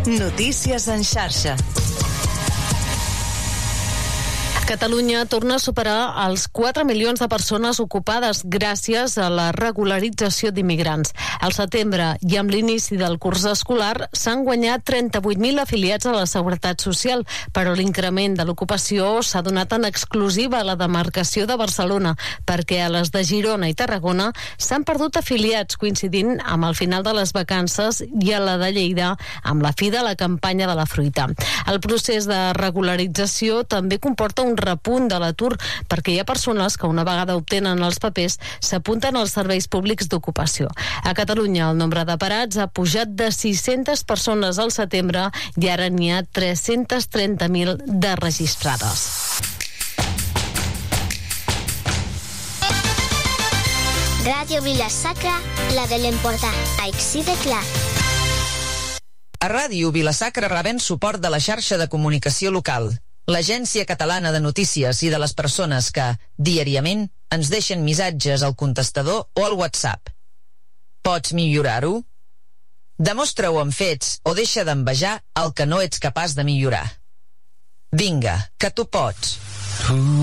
Notícies en xarxa. Catalunya torna a superar els 4 milions de persones ocupades gràcies a la regularització d'immigrants. Al setembre i amb l'inici del curs escolar s'han guanyat 38.000 afiliats a la Seguretat Social, però l'increment de l'ocupació s'ha donat en exclusiva a la demarcació de Barcelona, perquè a les de Girona i Tarragona s'han perdut afiliats coincidint amb el final de les vacances i a la de Lleida amb la fi de la campanya de la fruita. El procés de regularització també comporta un repunt de l'atur perquè hi ha persones que una vegada obtenen els papers s'apunten als serveis públics d'ocupació. A Catalunya el nombre de parats ha pujat de 600 persones al setembre i ara n'hi ha 330.000 de registrades. Ràdio Vila-sacra, la de l'emportar. Així de clar. A Ràdio Vila-sacra rebem suport de la xarxa de comunicació local, l'Agència Catalana de Notícies i de les persones que, diàriament, ens deixen missatges al contestador o al WhatsApp. Pots millorar-ho? Demostra-ho amb fets o deixa d'envejar el que no ets capaç de millorar. Vinga, que tu pots.